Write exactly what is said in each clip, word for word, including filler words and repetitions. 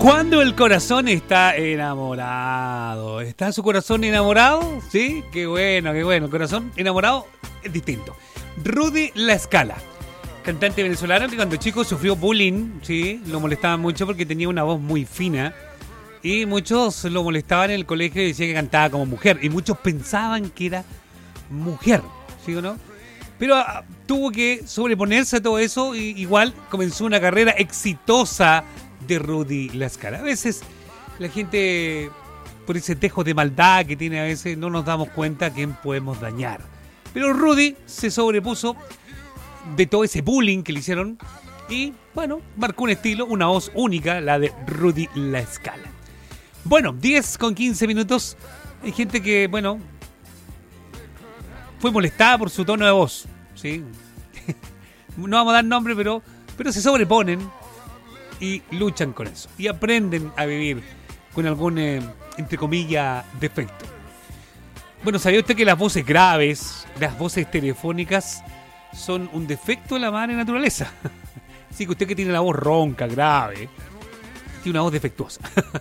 Cuando el corazón está enamorado. ¿Está su corazón enamorado? Sí, qué bueno, qué bueno. El corazón enamorado es distinto. Rudy La Scala, cantante venezolano que cuando chico sufrió bullying, sí, lo molestaban mucho porque tenía una voz muy fina y muchos lo molestaban en el colegio y decían que cantaba como mujer y muchos pensaban que era mujer, ¿sí o no? Pero uh, tuvo que sobreponerse a todo eso y igual comenzó una carrera exitosa de Rudy La Scala. A veces la gente, por ese tejo de maldad que tiene a veces, no nos damos cuenta a quién podemos dañar. Pero Rudy se sobrepuso de todo ese bullying que le hicieron y, bueno, marcó un estilo, una voz única, la de Rudy La Scala. Bueno, diez con quince minutos. Hay gente que, bueno, fue molestada por su tono de voz, ¿sí? No vamos a dar nombre, pero, pero se sobreponen y luchan con eso. Y aprenden a vivir con algún, eh, entre comillas, defecto. Bueno, ¿sabía usted que las voces graves, las voces telefónicas, son un defecto de la madre naturaleza? Así que usted que tiene la voz ronca, grave, tiene una voz defectuosa.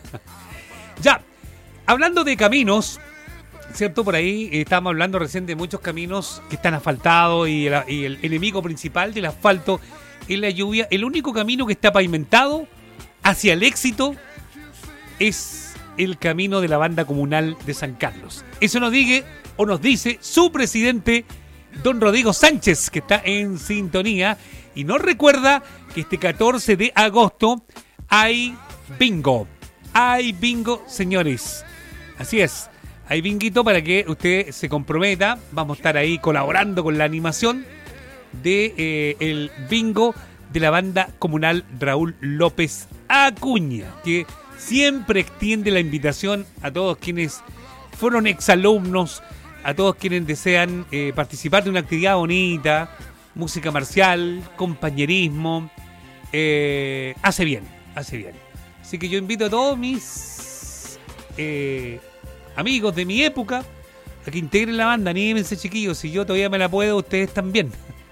Ya, hablando de caminos, ¿cierto? Por ahí eh, estábamos hablando recién de muchos caminos que están asfaltados y el, y el enemigo principal del asfalto es la lluvia. El único camino que está pavimentado hacia el éxito es el camino de la banda comunal de San Carlos. Eso nos dice, o nos dice su presidente, don Rodrigo Sánchez, que está en sintonía y nos recuerda que este catorce de agosto hay bingo. Hay bingo, señores. Así es. Hay binguito para que usted se comprometa. Vamos a estar ahí colaborando con la animación de eh, el bingo de la banda comunal Raúl López Acuña, que siempre extiende la invitación a todos quienes fueron exalumnos, a todos quienes desean eh, participar de una actividad bonita, música marcial, compañerismo. Eh, hace bien, hace bien. Así que yo invito a todos mis eh, amigos de mi época a que integren la banda. Anímense, chiquillos, si yo todavía me la puedo, ustedes también.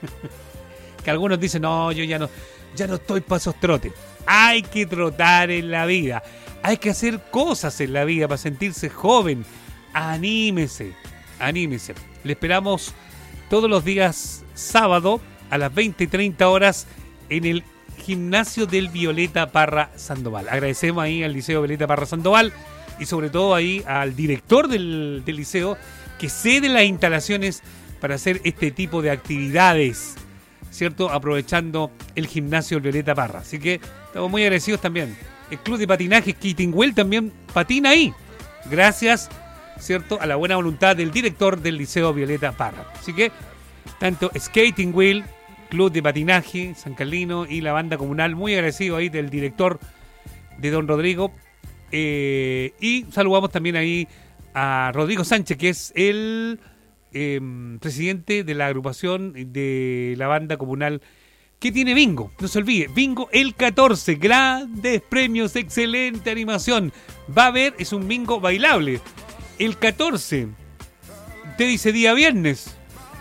Que algunos dicen, no, yo ya no, ya no estoy para esos trotes. Hay que trotar en la vida. Hay que hacer cosas en la vida para sentirse joven. Anímese, anímese. Le esperamos todos los días sábado a las veinte y treinta horas en el gimnasio del Violeta Parra Sandoval. Agradecemos ahí al Liceo Violeta Parra Sandoval y sobre todo ahí al director del, del liceo que cede las instalaciones para hacer este tipo de actividades, ¿cierto? Aprovechando el gimnasio Violeta Parra. Así que estamos muy agradecidos también. El club de patinaje Skating Wheel también patina ahí. Gracias, ¿cierto?, a la buena voluntad del director del Liceo Violeta Parra. Así que tanto Skating Wheel, club de patinaje San Carlino y la banda comunal, muy agradecido ahí del director de don Rodrigo. Eh, y saludamos también ahí a Rodrigo Sánchez, que es el eh, presidente de la agrupación de la banda comunal que tiene bingo. No se olvide, bingo el catorce, grandes premios, excelente animación. Va a haber, es un bingo bailable. El catorce, usted dice día viernes,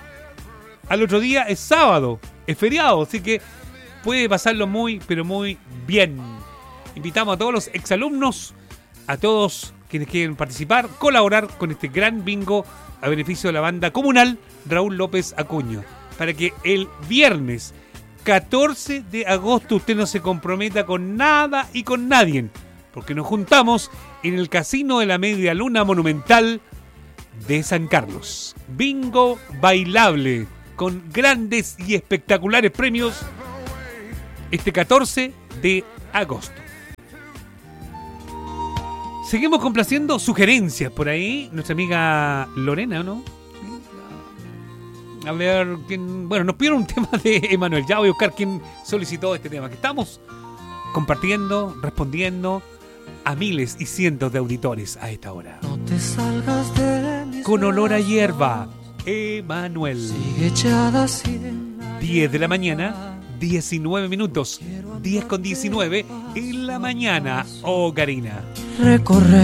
al otro día es sábado, es feriado, así que puede pasarlo muy, pero muy bien. Invitamos a todos los exalumnos, a todos quienes quieren participar, colaborar con este gran bingo a beneficio de la banda comunal Raúl López Acuña, para que el viernes catorce de agosto usted no se comprometa con nada y con nadie, porque nos juntamos en el Casino de la Media Luna Monumental de San Carlos. Bingo bailable con grandes y espectaculares premios este catorce de agosto. Seguimos complaciendo sugerencias por ahí. Nuestra amiga Lorena, ¿no? A ver, quién. Bueno, nos pidieron un tema de Emanuel. Ya voy a buscar quién solicitó este tema. Que estamos compartiendo, respondiendo a miles y cientos de auditores a esta hora. No te salgas de mis Con olor a brazos. hierba, Emanuel. Sigue echada así en la diez de la mañana, diecinueve minutos. diez con diecinueve en la mañana. Oh, Karina. recorrer.